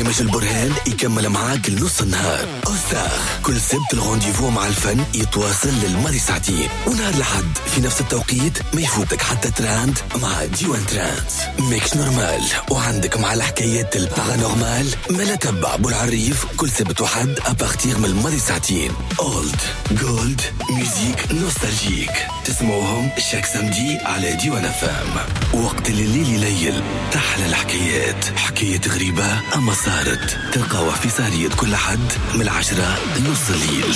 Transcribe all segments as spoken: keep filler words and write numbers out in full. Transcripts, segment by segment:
برنامج البرهان يكمل معاك لنص النهار. أستاذ كل سبت الغونديفو مع الفن يتواصل للماضي ساعتين، ونهار لحد في نفس التوقيت ما يفوتك حتى تراند مع ديوان تراند. ميكس نورمال وعندك مع الحكايات البارانورمال ملا تبع بولعريف كل سبت وحد أبارتيغ من الماضي ساعتين. أولد جولد ميوزيك نوستالجيك تسمعوهم شاك سمدي على ديوان فام. وقت الليل يليل تحلى الحكايات، حكاية غريبة أما صارت تلقاوها في سهرية كل حد من العشرة نص الليل.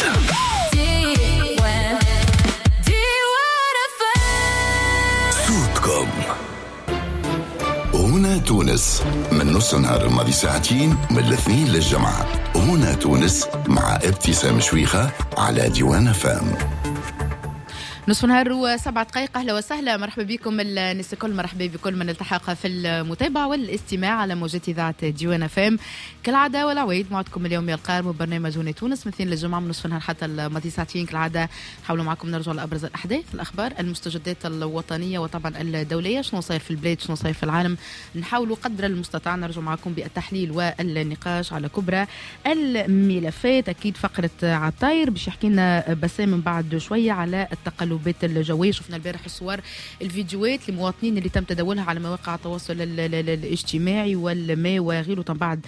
صوتكم هنا تونس من نص نهار الماضي ساعتين من الاثنين للجمعة. هنا تونس مع ابتسام شويخة على ديوان فام. نصف نهار وسبع دقائق. أهلا وسهلا، مرحبا بكم الناس الكل، مرحبا بكل من التحق في المتابعة والاستماع على موجات إذاعة ديوان فام. كالعادة والعويد معكم اليوم يا القارم برنامج هنا تونس من اثنين للجمعة من نصف نهار حتى الماضي ساعتين. كالعادة نحاول معكم نرجع لأبرز الأحداث، الأخبار، المستجدات الوطنية وطبعا الدولية، شنو صاير في البلاد، شنو صاير في العالم. نحاولوا قدر المستطاع نرجع معكم بالتحليل والنقاش على كبرى الملفات. أكيد فقرة عطاير باش يحكي لنا بسام من بعد شوية على التقلب التقلبات الجوية. شفنا البارح الصور الفيديوهات لمواطنين اللي تم تداولها على مواقع التواصل الاجتماعي والما وغيره. بعد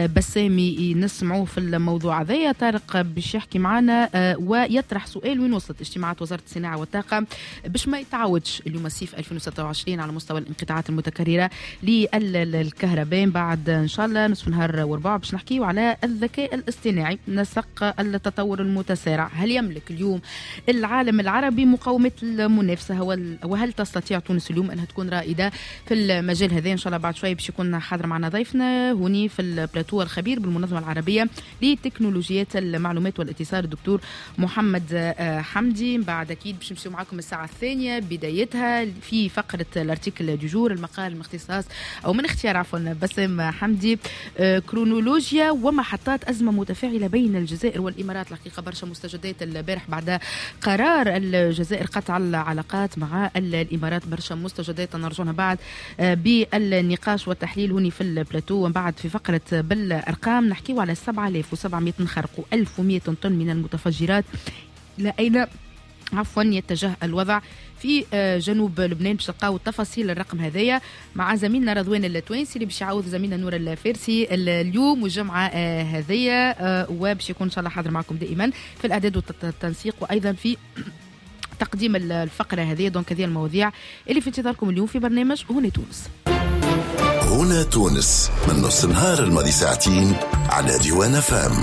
بسامي نسمعوه في الموضوع هذايا. طارق باش يحكي معنا ويطرح سؤال: وين وصلت اجتماعات وزارة الصناعة والطاقة باش ما يتعودش اليوم الصيف ألفين وستة وعشرين على مستوى الانقطاعات المتكررة للكهرباء؟ بعد ان شاء الله نصف نهار وربع باش نحكيو على الذكاء الاصطناعي نسق التطور المتسارع. هل يملك اليوم العالم العربي مقاومة المنافسة؟ وهل تستطيع تونس اليوم أنها تكون رائدة في المجال هذا؟ إن شاء الله بعد شوي باش يكون حاضر معنا ضيفنا هوني في البلاتو الخبير بالمنظمة العربية لتكنولوجيات المعلومات والاتصال الدكتور محمد حمدي. بعد أكيد باش نمشيو معكم الساعة الثانية بدايتها في فقرة الارتيكل دو جور، المقال من اختصاص أو من اختيار عفوا بسام حمدي، كرونولوجيا ومحطات أزمة متفاعلة بين الجزائر والإمارات. الحقيقة برشا مستجدات البارح بعد قرار الجزائر قطع العلاقات مع الإمارات، برشا مستجدات نرجعنا بعد بالنقاش والتحليل هوني في البلاتو. ومن بعد في فقرة بالأرقام نحكيو على سبعة آلاف وسبعمائة منخرق وألف ومائة طن من المتفجرات. إلى أين عفوا يتجه الوضع في جنوب لبنان؟ باش تلقاو التفاصيل الرقم هذايا مع زميلنا رضوان التوانسي اللي باش يعوض زميلنا نور الفارسي اليوم والجمعه هذيا، وباش يكون ان شاء الله حاضر معكم دائما في الاعداد والتنسيق وايضا في تقديم الفقره هذه. دونك هذه المواضيع اللي في انتظاركم اليوم في برنامج هنا تونس. هنا تونس من نص نهار الماضي ساعتين على ديوان فام.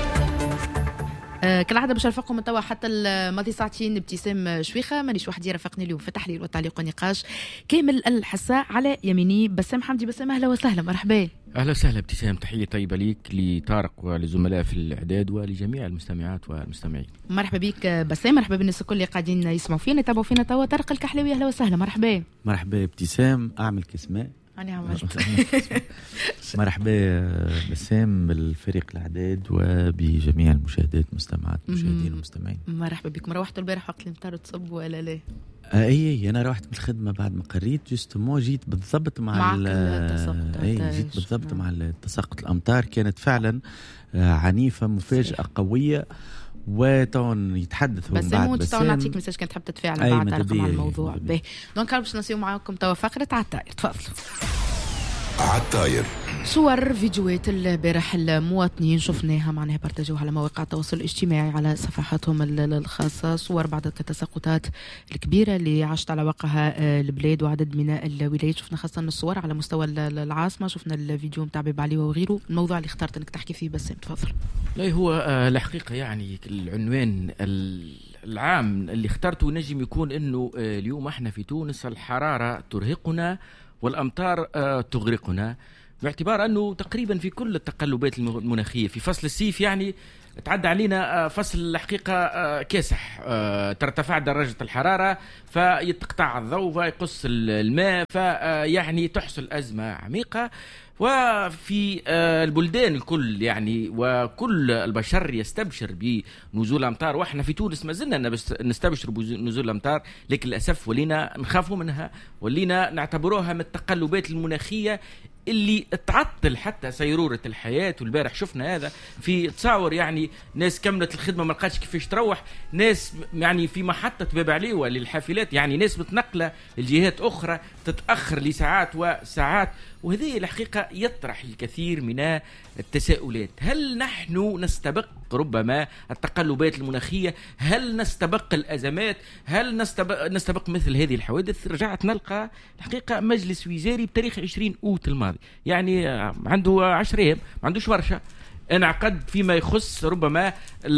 آه كالعاده باش نرافقكم من توا حتى الماضي ساعتين ابتسام شويخه، مانيش وحدي، رافقني اليوم في التحليل والتعليق والنقاش كامل الحساء على يميني بسام حمدي. بسام اهلا وسهلا، مرحبا. اهلا وسهلا ابتسام، تحيه طيبه ليك لطارق ولزملاء في الاعداد ولجميع المستمعات والمستمعين. مرحبا بك بسام، مرحبا بالناس الكل اللي قاعدين يسمعوا فينا يتابعوا فينا توا. طارق الكحلاوي اهلا وسهلا، مرحبا. مرحبا ابتسام، اعمل كسماء أنا عملت. مرحبا بسام بالفريق الإعداد وبجميع المشاهدات مستمعات المشاهدين والمستمعين. مرحبا بكم. روحتوا البارح وقت المطار تصب ولا لا؟ آه اي انا روحت من الخدمه بعد ما قريت جوستمو، جيت بالضبط مع التساقط. اي جيت بالضبط مع تساقط الامطار، كانت فعلا عنيفه مفاجاه صحيح. قويه. وتون يتحدثوا بس بعد بس تون نعطيك مساج كنت تحب تتفاعل بعد تعرفوا مع الموضوع به. دونك باش نسيو معاكم توا فقره عطاير. تفضلوا عطاير. صور فيديوهات البارح المواطنين شفناها معناها بارتاجوها على مواقع التواصل الاجتماعي على صفحاتهم الخاصة، صور بعض التساقطات الكبيرة اللي عاشت على وقعها البلاد وعدد من الولايات. شفنا خاصة الصور على مستوى العاصمة، شفنا الفيديو متاع باب علي وغيره. الموضوع اللي اخترت انك تحكي فيه بس تفضل. لا هو الحقيقة يعني العنوان العام اللي اخترته نجم يكون انه اليوم احنا في تونس الحرارة ترهقنا والأمطار تغرقنا، باعتبار أنه تقريبا في كل التقلبات المناخية في فصل الصيف يعني تعدى علينا فصل الحقيقة كاسح، ترتفع درجة الحرارة فيتقطع الضوء فيقص الماء، فيعني تحصل أزمة عميقة. وفي البلدان الكل يعني وكل البشر يستبشر بنزول أمطار، وإحنا في تونس ما زلنا نستبشر بنزول الأمطار، لكن للأسف ولينا نخافوا منها، ولينا نعتبروها من التقلبات المناخية اللي تعطل حتى سيرورة الحياة. والبارح شفنا هذا في تصاور، يعني ناس كملت الخدمة ما لقاتش كيفاش تروح، ناس يعني في محطة باب عليوة للحافلات، يعني ناس متنقلة الجهات أخرى تتأخر لساعات وساعات. وهذه الحقيقة يطرح الكثير من التساؤلات. هل نحن نستبق ربما التقلبات المناخية؟ هل نستبق الأزمات؟ هل نستبق, نستبق مثل هذه الحوادث؟ رجعت نلقى الحقيقة مجلس وزاري بتاريخ عشرين أوت الماضي، يعني عنده عشر أيام، ما عندوش ورشة، انعقد فيما يخص ربما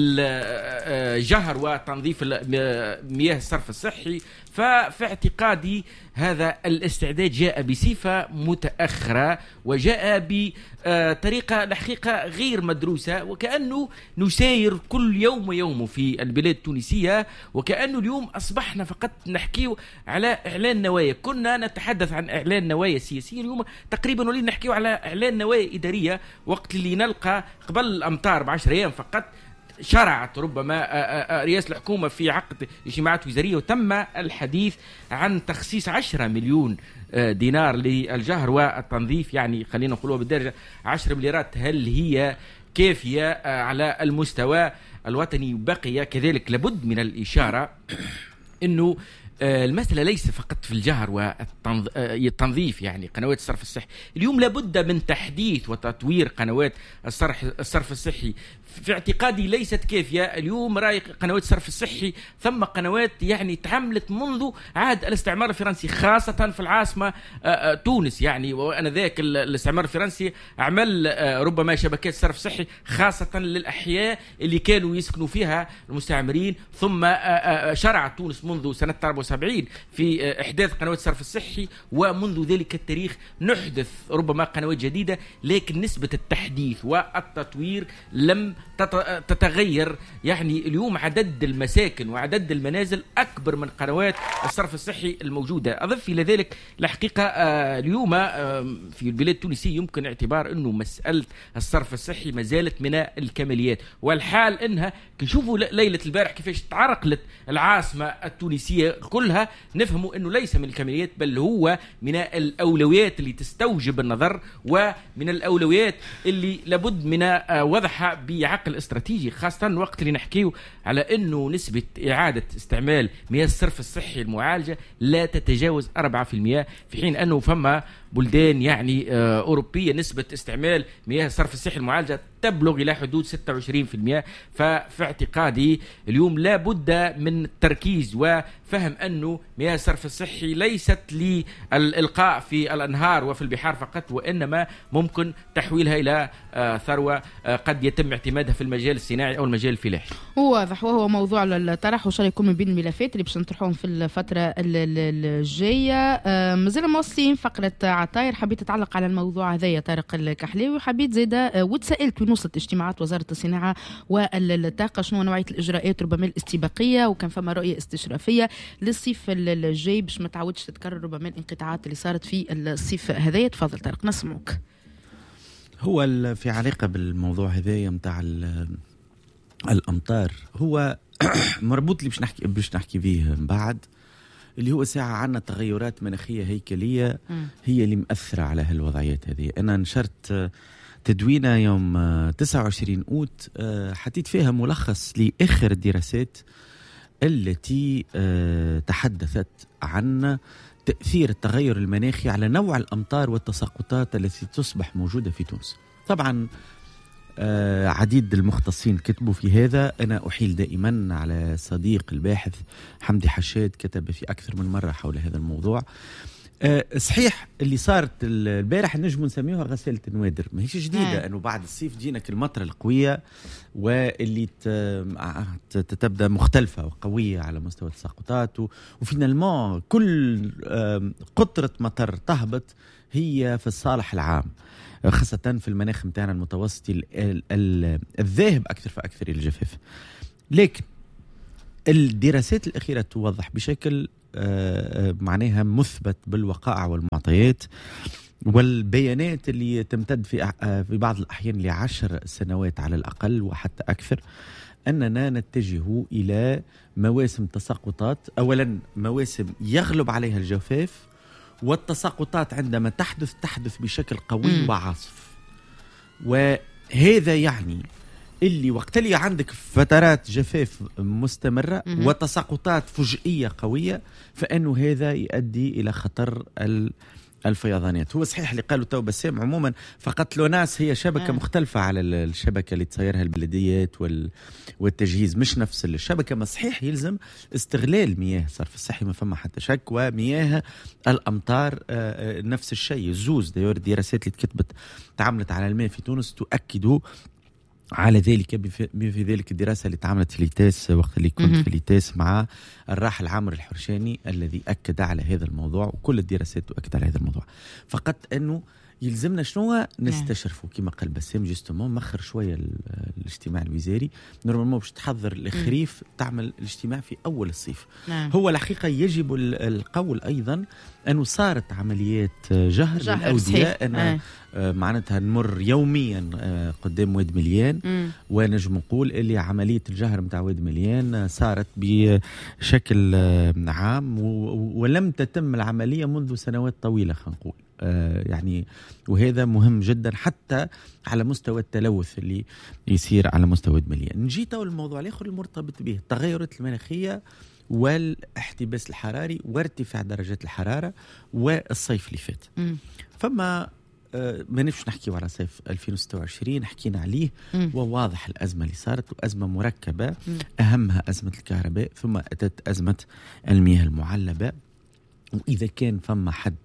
الجهر وتنظيف مياه الصرف الصحي. ففي اعتقادي هذا الاستعداد جاء بصفة متأخرة وجاء بطريقة الحقيقة غير مدروسة، وكأنه نساير كل يوم ويوم في البلاد التونسية، وكأنه اليوم أصبحنا فقط نحكي على إعلان نوايا. كنا نتحدث عن إعلان نوايا سياسية، اليوم تقريبا ولينا نحكي على إعلان نوايا إدارية، وقت اللي نلقى قبل الأمطار بعشر أيام فقط شرعت ربما رئاسة الحكومة في عقد اجتماعات وزارية، وتم الحديث عن تخصيص عشرة مليون دينار للجهر والتنظيف. يعني خلينا نقولوا بالدرجة عشرة مليارات. هل هي كافية على المستوى الوطني؟ بقي كذلك لابد من الإشارة أنه المسألة ليس فقط في الجهر والتنظيف، يعني قنوات الصرف الصحي اليوم لابد من تحديث وتطوير قنوات الصرف الصحي. في اعتقادي ليست كافية. اليوم رأي قنوات الصرف الصحي ثم قنوات يعني تعملت منذ عهد الاستعمار الفرنسي، خاصة في العاصمة تونس. يعني وأنا ذاك الاستعمار الفرنسي عمل ربما شبكات صرف صحي خاصة للأحياء اللي كانوا يسكنوا فيها المستعمرين، ثم شرع تونس منذ سنة أربعة وسبعين في إحداث قنوات الصرف الصحي، ومنذ ذلك التاريخ نحدث ربما قنوات جديدة، لكن نسبة التحديث والتطوير لم تتغير. يعني اليوم عدد المساكن وعدد المنازل أكبر من قنوات الصرف الصحي الموجودة. أضف إلى ذلك الحقيقة اليوم في البلاد التونسية يمكن اعتبار أنه مسألة الصرف الصحي ما زالت من الكماليات، والحال أنها كنشوفوا ليلة البارح كيفاش تعرقلت العاصمة التونسية كلها، نفهموا أنه ليس من الكماليات بل هو من الأولويات اللي تستوجب النظر، ومن الأولويات اللي لابد من وضعها بعقل استراتيجي، خاصة وقت اللي نحكيه على أنه نسبة إعادة استعمال مياه الصرف الصحي المعالجة لا تتجاوز أربعة بالمئة، في حين أنه فما بلدان يعني أوروبية نسبة استعمال مياه الصرف الصحي المعالجة تبلغ إلى حدود ستة وعشرين بالمئة. ففي اعتقادي اليوم لا بد من التركيز وفهم أنه مياه الصرف الصحي ليست للإلقاء في الأنهار وفي البحار فقط، وإنما ممكن تحويلها إلى ثروة قد يتم اعتمادها في المجال الصناعي أو المجال الفلاحي. واضح، وهو موضوع الطرح وشال يكون من بين الملفات اللي باش نطرحوهم في الفترة الجاية. مازال موصلين فقرة عطاير، حبيت أتعلق على الموضوع هذايا طارق الكحلاوي، وحبيت زيادة وتسألت في نص اجتماعات وزارة الصناعة والطاقة شنو نوعية الإجراءات ربما الاستباقية، وكان فما رؤية استشرافية للصيف الجاي باش ما تعودش تتكرر ربما الانقطاعات اللي صارت في الصيف هذايا. تفضل طارق نسمعك. هو في علاقة بالموضوع هذايا متاع الأمطار، هو مربوط اللي باش نحكي باش نحكي فيه بعد، اللي هو ساعة عنا تغيرات مناخية هيكلية هي اللي مأثرة على هالوضعيات هذه. أنا نشرت تدوينة يوم تسعة وعشرين أوت حطيت فيها ملخص لآخر الدراسات التي تحدثت عن تأثير التغير المناخي على نوع الأمطار والتساقطات التي تصبح موجودة في تونس. طبعا عديد المختصين كتبوا في هذا، أنا أحيل دائما على صديق الباحث حمدي حشاد، كتب في أكثر من مرة حول هذا الموضوع. صحيح اللي صارت البارح نجم نسميوها غسالة النوادر، ما هيش جديدة أنه بعد الصيف جينا المطر القوية واللي تبدأ مختلفة وقوية على مستوى التساقطات، وفينالمون كل قطرة مطر تهبط هي في الصالح العام، خاصة في المناخ متاعنا المتوسطي الذاهب أكثر فأكثر إلى الجفاف. لكن الدراسات الأخيرة توضح بشكل معناها مثبت بالوقائع والمعطيات والبيانات اللي تمتد في في بعض الأحيان لعشر سنوات على الأقل وحتى أكثر، أننا نتجه إلى مواسم تساقطات، أولا مواسم يغلب عليها الجفاف والتساقطات عندما تحدث تحدث بشكل قوي م. وعاصف. وهذا يعني اللي وقت اللي عندك فترات جفاف مستمرة م- وتساقطات فجئية قوية، فإنه هذا يؤدي إلى خطر الفيضانات. هو صحيح اللي قالوا تو بسام عموما فقط لوناس هي شبكة آه. مختلفة على الشبكة اللي تصيرها البلديات والتجهيز، مش نفس الشبكة. ما صحيح يلزم استغلال مياه الصرف الصحي، ما فما حتى شك، ومياه الأمطار نفس الشيء. الزوز دايور الدراسات اللي تكتبت تعاملت على الماء في تونس تؤكدوا على ذلك. بفي ذلك الدراسة اللي تعملت في ليتاس وقت اللي كنت في ليتاس مع الراحل عامر الحرشاني الذي أكد على هذا الموضوع، وكل الدراسات تؤكد على هذا الموضوع. فقط أنه يلزمنا شنو نستشرفوا كما قال بسام جستمون مخر شوية الاجتماع الوزاري. نورمالمون باش تحضر الخريف تعمل الاجتماع في أول الصيف. نعم. هو الحقيقة يجب القول أيضا أنه صارت عمليات جهر, جهر للأودية أن معناتها نمر يوميا قدام واد مليان م. ونجم نقول اللي عملية الجهر متاع واد مليان صارت بشكل عام ولم تتم العملية منذ سنوات طويلة خلينا نقول. يعني وهذا مهم جدا حتى على مستوى التلوث اللي يصير على مستوى مليان. نجي الموضوع الآخر المرتبط به التغيرات المناخية والاحتباس الحراري وارتفاع درجات الحرارة والصيف اللي فات. فما ما نفش نحكي على صيف ألفين وستة وعشرين حكينا عليه م. وواضح الأزمة اللي صارت، وأزمة مركبة م. أهمها أزمة الكهرباء، ثم أتت أزمة المياه المعلبة. وإذا كان فما حد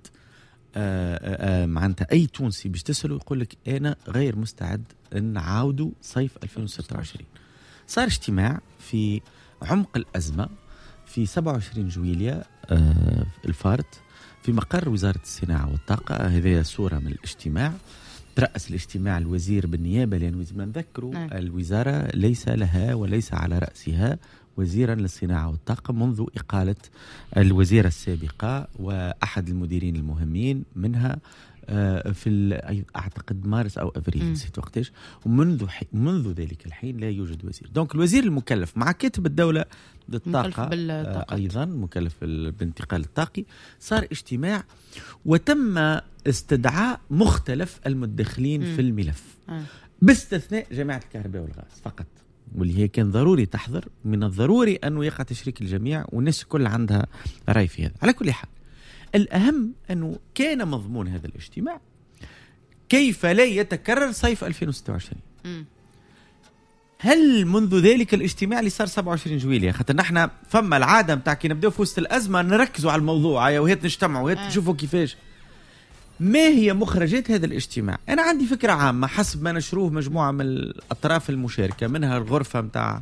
معناتها أي تونسي باش تسأله يقول لك أنا غير مستعد أن نعاودوا صيف ألفين وستة وعشرين. صار اجتماع في عمق الأزمة في سبعة وعشرين جويلية الفارت في مقر وزارة الصناعة والطاقة. هذه صورة من الاجتماع. ترأس الاجتماع الوزير بالنيابة، لأن لازم نذكروا الوزارة ليس لها وليس على رأسها وزيرا للصناعة والطاقة منذ إقالة الوزيرة السابقة وأحد المديرين المهمين منها في أعتقد مارس أو أفريل نسيت وقتاش. ومنذ منذ ذلك الحين لا يوجد وزير. دونك الوزير المكلف مع كاتب الدولة للطاقة أيضا مكلف بالانتقال الطاقي. صار اجتماع وتم استدعاء مختلف المدخلين م. في الملف م. باستثناء جماعة الكهرباء والغاز فقط، واللي هي كان ضروري تحضر. من الضروري أنه يقع تشريك الجميع والناس كل عندها رأي في هذا. على كل حال الأهم أنه كان مضمون هذا الاجتماع كيف لا يتكرر صيف ألفين وستة وعشرين. م. هل منذ ذلك الاجتماع اللي صار سبعة وعشرين جويلية، خاطر نحن فما العادة متاع كي نبدأ في وسط الأزمة نركزوا على الموضوع يا وهات نجتمعوا وهات نشوفوا كيفاش. ما هي مخرجات هذا الاجتماع؟ أنا عندي فكرة عامة حسب ما نشروه مجموعة من الأطراف المشاركة، منها الغرفة متاع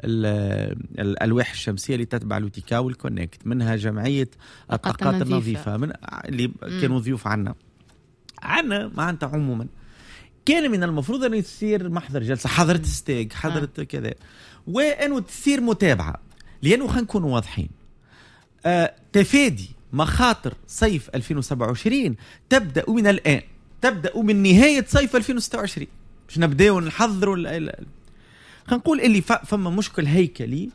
الألواح الشمسية اللي تتبع لوتيكا والكونكت، منها جمعية الطاقات النظيفة من اللي كانوا ضيوف عنا عنا معناتها عموما. كان من المفروض أن يصير محضر جلسة، حضرت ستيج حضرت آه. كذا، وأنه تصير متابعة، لأنه خلينا نكون واضحين. آه تفادي مخاطر صيف ألفين وسبعة وعشرين تبدأ من الآن، تبدأ من نهاية صيف ألفين وستة وعشرين باش نبدأ نحضروا. خلينا نقول اللي فما مشكل هيكلي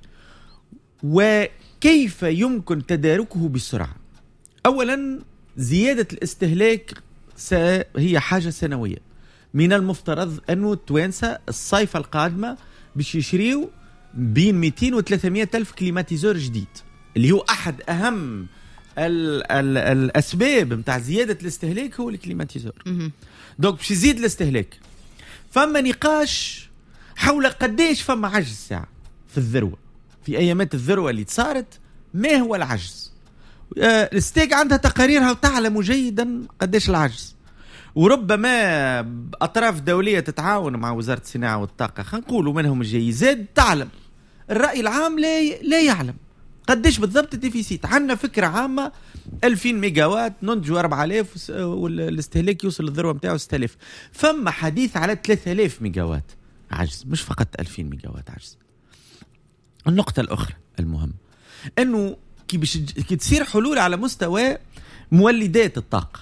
وكيف يمكن تداركه بسرعة. أولا زيادة الاستهلاك هي حاجة سنوية. من المفترض أنه التوانسة الصيف القادمة باش يشريوا بين مئتين و ثلاثمئة ألف كليماتيزور جديد، اللي هو أحد أهم ال ال الأسباب متاع زيادة الاستهلاك هو الكليماتيزور. دونك باش يزيد الاستهلاك. فما نقاش حول قديش فما عجز ساعة في الذروة، في أيامات الذروة اللي صارت ما هو العجز. آه الستيك عندها تقاريرها وتعلم جيدا قديش العجز، وربما أطراف دولية تتعاون مع وزارة الصناعة والطاقة خلينا نقولوا منهم الجيزات تعلم. الرأي العام لا لا يعلم قديش بالضبط الديفيسيت. عندنا فكرة عامة ألفين ميجاوات ننتجوا أربعة آلاف والاستهلاك يوصل للذروة متاعه ستة آلاف. فما حديث على ثلاثة آلاف ميجاوات عجز، مش فقط ألفين ميجاوات عجز. النقطة الأخرى المهم أنه كي, كي تصير حلول على مستوى مولدات الطاقة،